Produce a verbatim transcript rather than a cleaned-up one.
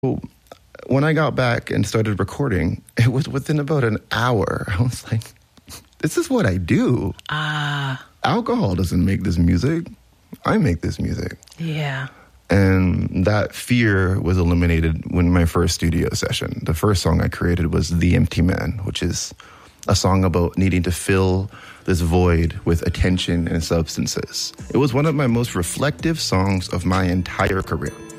When I got back and started recording, it was within about an hour. I was like, this is what I do. Ah. Alcohol doesn't make this music. I make this music. Yeah. And that fear was eliminated when my first studio session. The first song I created was The Empty Man, which is a song about needing to fill this void with attention and substances. It was one of my most reflective songs of my entire career.